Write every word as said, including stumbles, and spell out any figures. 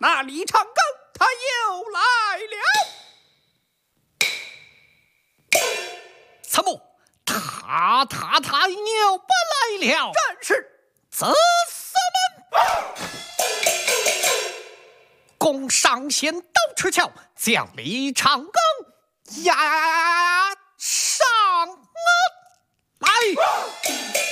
那李长庚他又来了。 参谋，他他他又不来了。 战士， 子嗣们，攻上仙斗赤桥，将李长庚押上来。